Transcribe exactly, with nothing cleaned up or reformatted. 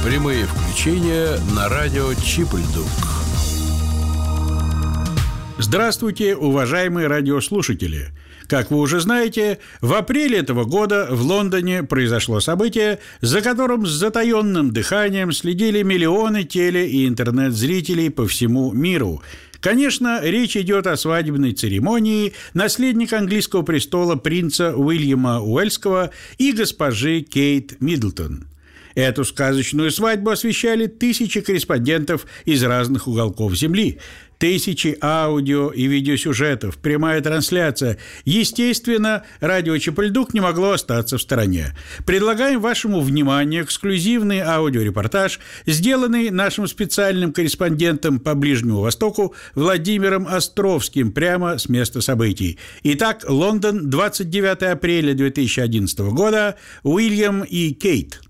Прямые включения на радио Чип-Льдук. Здравствуйте, уважаемые радиослушатели! Как вы уже знаете, в апреле этого года в Лондоне произошло событие, за которым с затаенным дыханием следили миллионы теле- и интернет-зрителей по всему миру. Конечно, речь идет о свадебной церемонии наследника английского престола принца Уильяма Уэльского и госпожи Кейт Миддлтон. Эту сказочную свадьбу освещали тысячи корреспондентов из разных уголков Земли. Тысячи аудио и видеосюжетов, прямая трансляция. Естественно, радио Чип-Льдук не могло остаться в стороне. Предлагаем вашему вниманию эксклюзивный аудиорепортаж, сделанный нашим специальным корреспондентом по Ближнему Востоку Владимиром Островским прямо с места событий. Итак, Лондон, двадцать девятое апреля две тысячи одиннадцатого года, Уильям и Кейт.